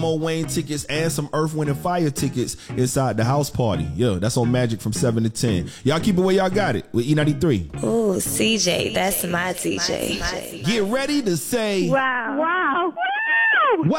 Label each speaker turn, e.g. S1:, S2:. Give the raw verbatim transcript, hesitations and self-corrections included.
S1: more Wayne tickets and some Earth, Wind and Fire tickets inside the house party. Yeah, that's on Magic from seven to ten. Y'all keep it where y'all got it with E ninety-three.
S2: Ooh, C J, that's my D J.
S1: Get ready to say
S3: wow. Wow.
S1: Wow.